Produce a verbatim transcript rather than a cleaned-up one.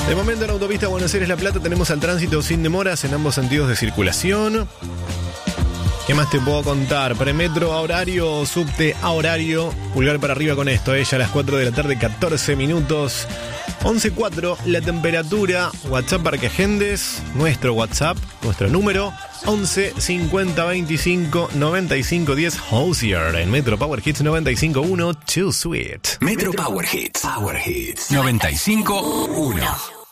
De momento en la autopista Buenos Aires-La Plata tenemos al tránsito sin demoras en ambos sentidos de circulación. ¿Qué más te puedo contar? Premetro a horario, subte a horario. Pulgar para arriba con esto, ¿eh? Ya a las cuatro de la tarde, catorce minutos. once cuatro, la temperatura. WhatsApp para que agendes. Nuestro WhatsApp, nuestro número. once cincuenta veinticinco noventa y cinco diez. Hosier en Metro Power Hits noventa y cinco uno. Too Sweet. Metro Power Hits. Power Hits noventa y cinco uno.